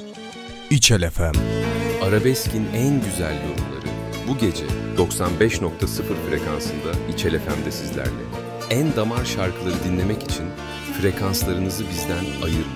İçel FM. Arabesk'in en güzel yorumları bu gece 95.0 frekansında İçel FM'de sizlerle. En damar şarkıları dinlemek için frekanslarınızı bizden ayırmayın.